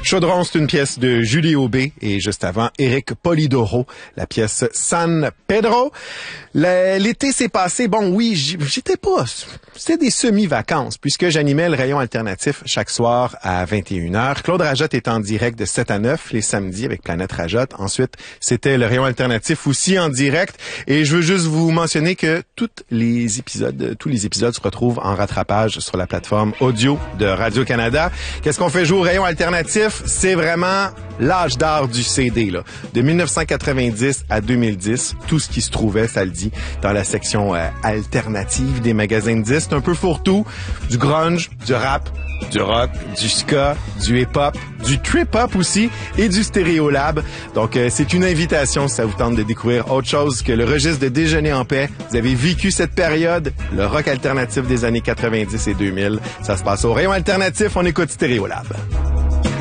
Chaudron, c'est une pièce de Julie Aubé et juste avant, Éric Polidoro, la pièce San Pedro. L'été s'est passé, bon oui, j'étais pas... C'était des semi-vacances puisque j'animais le rayon alternatif chaque soir à 21h. Claude Rajotte est en direct de 7 à 9 les samedis avec Planète Rajotte. Ensuite, c'était le rayon alternatif aussi en direct. Et je veux juste vous mentionner que tous les épisodes se retrouvent en rattrapage sur la plateforme audio de Radio-Canada. Qu'est-ce qu'on fait jouer au rayon alternatif? C'est vraiment l'âge d'or du CD, là. De 1990 à 2010, tout ce qui se trouvait, ça le dit, dans la section alternative des magasins de disques. Un peu fourre-tout, du grunge, du rap, du rock, du ska, du hip-hop, du trip-hop aussi et du stéréolab. Donc, c'est une invitation si ça vous tente de découvrir autre chose que le registre de Déjeuner en paix. Vous avez vécu cette période, le rock alternatif des années 90 et 2000. Ça se passe au rayon alternatif, on écoute Stéréolab.